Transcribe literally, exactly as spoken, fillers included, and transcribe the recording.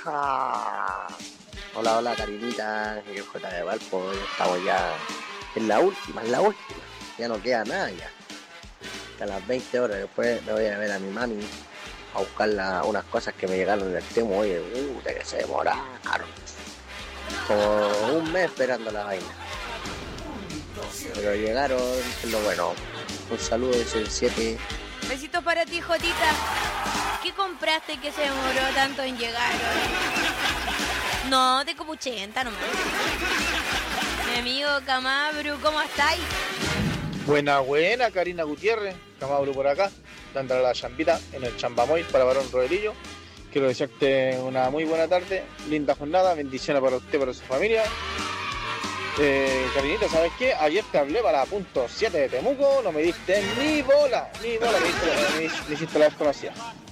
Ja. Hola, hola, Karinita, el J de Valpo, estamos ya en la última, en la última, ya no queda nada ya. A las veinte horas después me voy a ver a mi mami a buscar la, unas cosas que me llegaron en el Temu. Oye, uh, de que se demoraron como un mes esperando la vaina, pero llegaron, es lo bueno. Un saludo desde el siete. Besitos para ti, Jotita. ¿Qué compraste que se demoró tanto en llegar? No, de como ochenta nomás. Mi amigo Camabru, ¿cómo estáis? Buena, buena, Karina Gutiérrez, Camabru por acá, dándole la champita en el Chambamoy para Barón Roderillo. Quiero desearte una muy buena tarde, linda jornada, bendiciones para usted y para su familia. Eh, Carinita, ¿sabes qué? Ayer te hablé para la punto siete de Temuco, no me diste ni bola, ni bola, me, diste, me, me hiciste la desconocida.